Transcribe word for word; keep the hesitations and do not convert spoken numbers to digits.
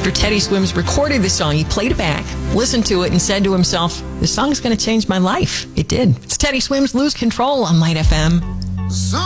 After Teddy Swims recorded the song, he played it back, listened to it, and said to himself, this song's going to change my life. It did. It's Teddy Swims' Lose Control on Light F M.